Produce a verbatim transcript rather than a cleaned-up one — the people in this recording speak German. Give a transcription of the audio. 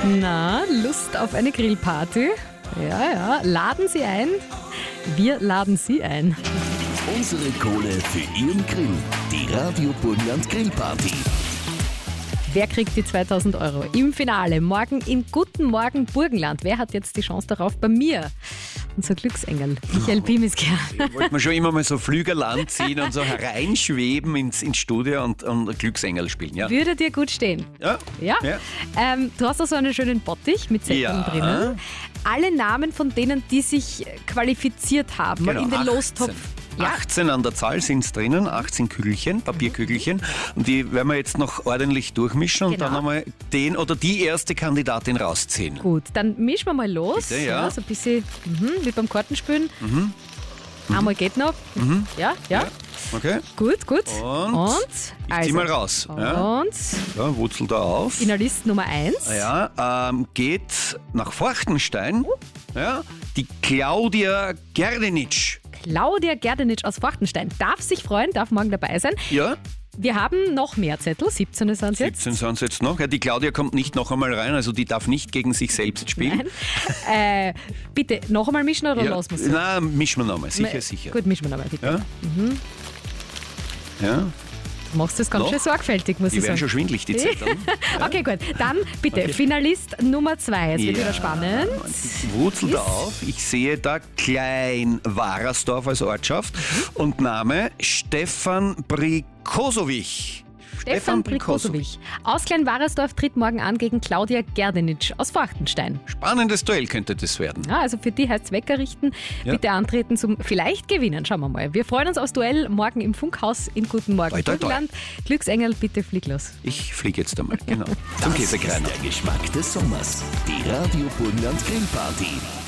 Na, Lust auf eine Grillparty? Ja, ja, laden Sie ein. Wir laden Sie ein. Unsere Kohle für Ihren Grill. Die Radio Burgenland Grillparty. Wer kriegt die zweitausend Euro? Im Finale morgen in Guten Morgen Burgenland. Wer hat jetzt die Chance darauf? Bei mir. Unser Glücksengel, Michael Pimisker. Ich wollte mir schon immer mal so Flügel anziehen und so hereinschweben ins, ins Studio und, und Glücksengel spielen. Ja. Würde dir gut stehen. Ja. Ja. Ja. Ähm, du hast da so einen schönen Bottich mit Säcken Ja. drinnen. Alle Namen von denen, die sich qualifiziert haben, mal Genau, in den achtzehn. Lostopf. Ja. achtzehn an der Zahl sind es drinnen, achtzehn Kügelchen, Papierkügelchen. Und die werden wir jetzt noch ordentlich durchmischen und Genau. dann einmal den oder die erste Kandidatin rausziehen. Gut, dann mischen wir mal los. Bitte, ja. So ein bisschen mhm, wie beim Kartenspielen. Mhm. Einmal geht noch. Ja, ja, Ja. Okay? Gut, gut. Und Und ich zieh mal raus. Ja. Und Ja, wurzel da auf. Finalist Nummer eins. Ja, ähm, geht nach Forchtenstein. Ja, die Claudia Gerdenitsch. Claudia Gerdenitsch aus Forchtenstein darf sich freuen, darf morgen dabei sein. Ja, Wir haben noch mehr Zettel, siebzehn sind es jetzt. siebzehn sind es jetzt noch. Ja, die Claudia kommt nicht noch einmal rein, also die darf nicht gegen sich selbst spielen. Nein. Äh, bitte, noch einmal mischen oder Ja. lassen wir es so? Nein, mischen wir nochmal, sicher, Me- sicher. Gut, mischen wir nochmal, bitte. Ja? Ja, Du machst das ganz Noch? schön sorgfältig, muss die ich werden sagen. schon schwindlig, die Zettel. Okay, gut. Dann bitte, Finalist Nummer zwei. Es wird wieder spannend. Ich wurzel da auf. Ich sehe da Klein-Warersdorf als Ortschaft und Name Stefan Brikosowich. Stefan Brikosowich. Aus Klein-Warersdorf tritt morgen an gegen Claudia Gerdenitsch aus Forchtenstein. Spannendes Duell könnte das werden. Ja, also für die heißt es Wecker richten. Ja. Bitte antreten zum vielleicht gewinnen. Schauen wir mal. Wir freuen uns aufs Duell morgen im Funkhaus in Guten Morgen Toi, toi, toi. Burgenland. Glücksengel, bitte flieg los. Ich fliege jetzt einmal, genau. Zum Das ist Käsekreiner. der Geschmack des Sommers. Die Radio Burgenland Grillparty.